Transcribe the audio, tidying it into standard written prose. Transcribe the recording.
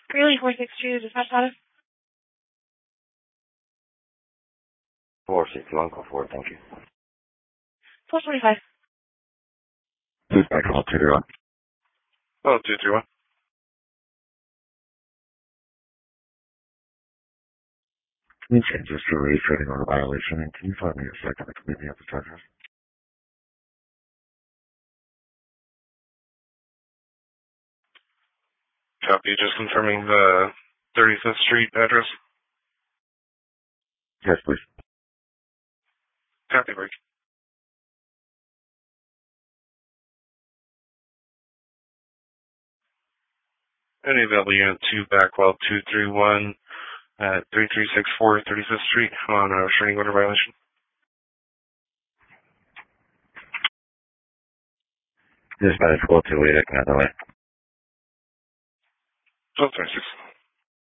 Greeley 462, dispatch status. 461, go forward, thank you. 425. Dispatch call 231. Oh, 231. Can you change this to a restraining order violation, and can you find me a second to meet me at the charges? Copy, just confirming the 35th Street address. Yes, please. Copy, break. Any available unit 2 Backwell 231 at 3364 35th Street on a restraining order violation. Dispatch call 228, I can have the way. 1236.